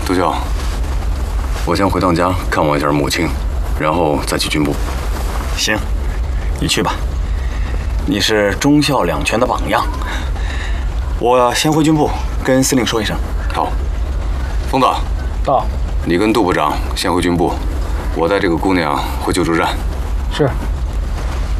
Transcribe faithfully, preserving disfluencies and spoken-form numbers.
杜教，我先回趟家看望一下母亲，然后再去军部。 行，你去吧。你是忠孝两全的榜样。我先回军部跟司令说一声。 好，疯子。 到。 你跟杜部长先回军部，我带这个姑娘回救助站。 是。